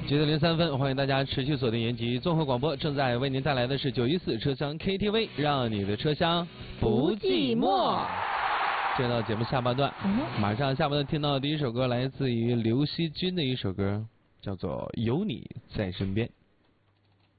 7:03，欢迎大家持续锁定延吉综合广播，正在为您带来的是914车厢 KTV， 让你的车厢不寂寞。进入到节目下半段，马上下半段听到的第一首歌来自于刘惜君的一首歌，叫做《有你在身边》。